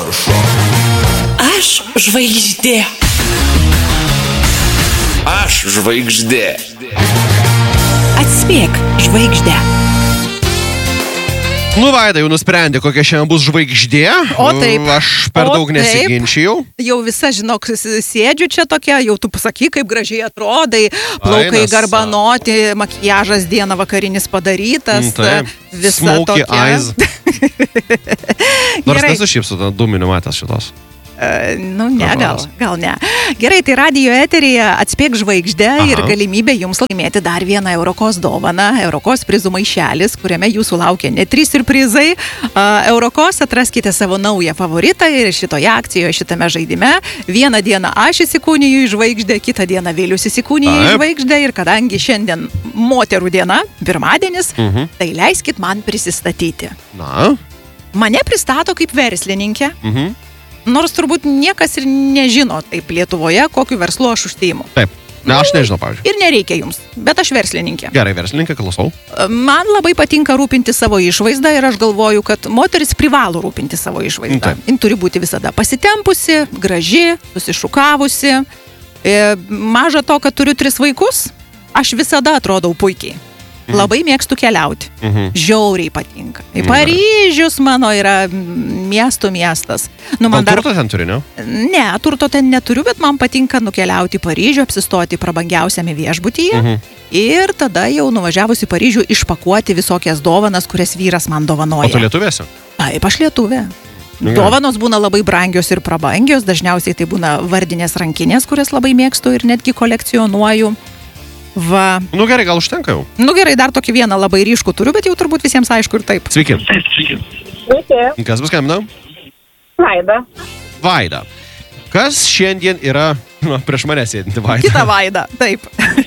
Aš žvaigždė. Aš žvaigždė. Atspėk žvaigždę. Nu, Vaida jau nusprendė, kokia šiandien bus žvaigždė. O taip. Aš per daug nesiginčijau. Jau visa, žinok, sėdžiu čia tokia, jau tu pasaky, kaip gražiai atrodai, plaukai garbanoti, makiažas dieną vakarinis padarytas. Visa Smoky tokia. eyes. Nors nesu šiaip su dūminiu matęs šitos. Nu, ne, gal ne. Gerai, tai radijo eteryje Atspėk žvaigždę ir galimybė jums laimėti dar vieną Eurokos dovaną. Eurokos prizų maišelis, kuriame jūsų laukia net 3 siurprizai. Eurokos atraskite savo naują favoritą ir šitoje akcijoje, šitame žaidime. Vieną dieną aš įsikūniju į žvaigždę, kitą dieną Vilius įsikūniju į žvaigždę. Ir kadangi šiandien moterų diena, pirmadienis, tai leiskit man prisistatyti. Na? Mane pristato kaip verslininkę. Nors turbūt niekas ir nežino taip Lietuvoje, kokiu verslu aš užsiimu. Taip. Ne, aš nežinau, pavyzdžiui. Ir nereikia jums, bet aš verslininkė. Gerai, verslininkė, klausau. Man labai patinka rūpinti savo išvaizdą ir aš galvoju, kad moteris privalo rūpinti savo išvaizdą. Jin turi būti visada pasitempusi, graži, susišukavusi. Maža to, kad turiu 3 vaikus, aš visada atrodau puikiai. Labai mėgstu keliauti. Žiauriai patinka. Paryžius mano yra miestų miestas. Turto ten turi, ne? Ne, turto ten neturiu, bet man patinka nukeliauti į Paryžių, apsistoti prabangiausiame viešbutyje ir tada jau nuvažiavus į Paryžių išpakuoti visokias dovanas, kurias vyras man dovanoja. O tu lietuvėsi? Taip, aš lietuvė. Dovanos būna labai brangios ir prabangios, dažniausiai tai būna vardinės rankinės, kurias labai mėgstu ir netgi kolekcionuoju. Va. Nu gerai, gal užtenka jau? Nu gerai, dar tokį vieną labai ryškų turiu, bet jau turbūt visiems aišku ir taip. Sveiki. Sveiki. Kas bus skambina? Vaida. Vaida. Kas šiandien yra prieš mane sėdinti Vaida? Kita Vaida, taip.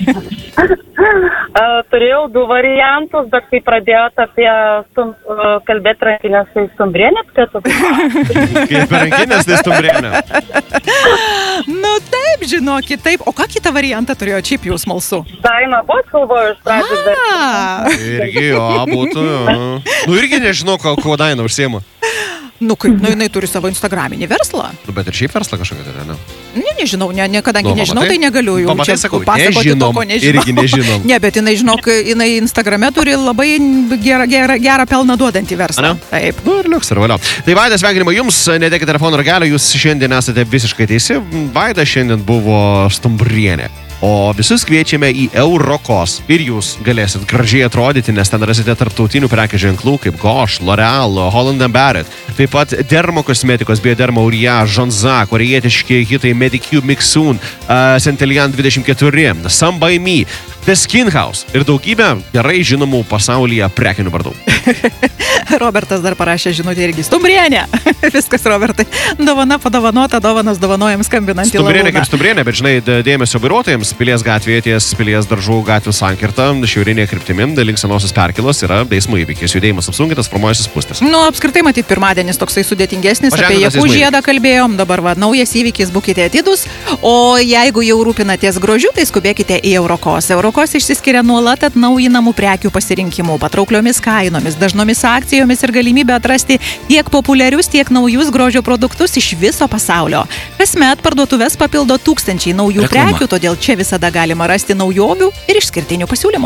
Turėjau 2 variantus, bet kai pradėjote apie kalbėti rankinės, tai Stumbrienė, Kaip rankinės, tai Stumbrienė. Nu taip, žinokit, taip. O ką kitą variantą turėjo šiaip jau smalsu? Daina buvo, galvoju, iš pradžių. Irgi jo, būtų. Nu irgi nežinau, kuo Daina užsiema. Nu kaip, jinai turi savo instagraminį verslą. Nu bet ir šiaip verslą kažkokią turi, ne? Nežinau, kadangi nežinau, tai negaliu jau čia pasakoti to, ko nežinau. Irgi nežinom. Ne, bet jinai Instagrame turi labai gerą pelną duodantį verslą. Taip. Nu ir liuks, ir valio. Tai Vaida, sveikinimai jums, nedėkite telefono ragelio, jūs šiandien esate visiškai teisi. Vaida šiandien buvo Stumbrienė. O visus kviečiame į Eurokos. Ir jūs galėsit gražiai atrodyti, nes ten rasite tarptautinių prekių ženklų kaip Gosh, L'Oreal, Holland & Barrett. Taip pat dermokosmetikos, Bioderma Uriage, Jonza, korejietiški hitai Medicube Mixun, Centellian 24, Some by Me, The Skin House ir daugybė gerai žinomų pasaulyje prekinių vardų. Robertas dar parašė žinutę irgi. Stumbrienė. Viskas, Robertai. Dovana padovanota, dovanas dovanojam skambinantį Lavūną. Stumbrienė kaip Stumbrienė, bet žinai, dėmesio vairuotojams Pilies gatvėje ties Pilies daržų gatvių sankirta, šiaurinėje kryptimi, link senosios perkėlos yra eismo įvykis. Judėjimas apsunkintas, formuojasi spūstis. Nu, apskritai matyti pirmadienis toksai sudėtingesnis, apie Jakų žiedą kalbėjom, dabar va, naujas įvykis, būkite atidūs. O jeigu jau rūpinatės grožiu, tai skubėkite į Eurokos. Eurokos išsiskiria nuolat atnaujinamų prekių pasirinkimų, patraukliomis kainomis, dažnomis akcijomis ir galimybę atrasti tiek populiarius, tiek naujus grožio produktus iš viso pasaulio. Kasmet parduotuves papildo tūkstančiai naujų prekių, todėl čia visada galima rasti naujovių ir išskirtinių pasiūlymų.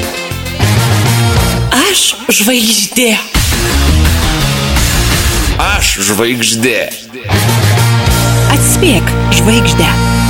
Aš žvaigždė. Aš žvaigždė. Atspėk žvaigždę.